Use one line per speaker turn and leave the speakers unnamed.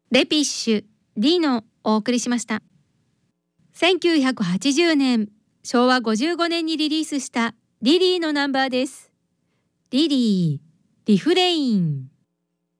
レピッシュ D のお送りしました。1980年、昭和55年にリリースしたリリーのナンバーです。リリー、リフレイン。